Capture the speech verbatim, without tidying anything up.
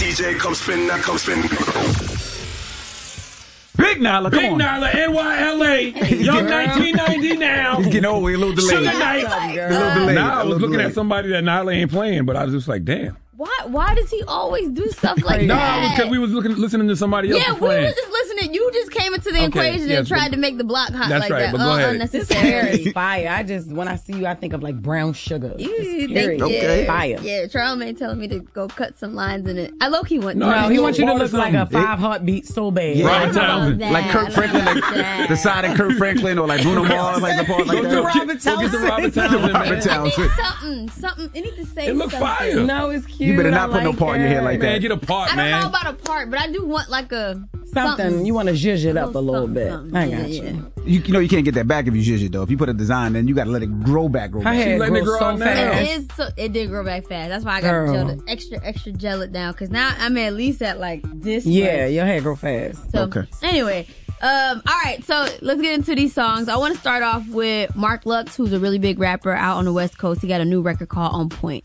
D J, come spin, now come spin. Big Nala, come Big on. Nala, N Y L A. Young nineteen ninety now. He's getting over a little delayed. Sugar Night. A little delayed. Now I a was little looking delayed. at somebody that Nala ain't playing, but I was just like, damn. Why? Why does he always do stuff like no, that? because we was looking, listening to somebody else. Yeah, we playing. were just listening. You just came into the Okay, equation yes, and tried but- to make the block hot That's like right, that. but go uh, ahead. This Unnecessary. hair is fire. I just, when I see you, I think of like brown sugar. You Just think, period. yeah, Fire. Yeah, Charlamagne telling me to go cut some lines in it. I low key want. No, he wants you to look like a something. five heartbeat so bad. Yeah. Robert Townsend. Like Kirk Franklin, like the side of Kirk Franklin, or like Bruno Mars, like the part like Go that. get- Robert go get the Townsend. Robert Townsend, Robert man. It needs Townsend. something, something. It needs to say It look something. fire. No, it's cute. You better not I put no like part in your hair like Man, that. get a part, I don't man. know about a part, but I do want like a Something. You want to zhuzh it up a little something, bit. something. I Yeah, got yeah. you. You, you know you can't get that back if you zhuzh it though. If you put a design, then you got to let it grow back, grow Her back. hair letting it grows grow so out now. fast. It is so, it did grow back fast. That's why I got Girl. to gel it, extra, extra gel it down. Cause now I'm at least at like this. Yeah, much. your hair grow fast. So, Okay. Anyway, um, all right. So let's get into these songs. I want to start off with Mark Lux, who's a really big rapper out on the West Coast. He got a new record called On Point.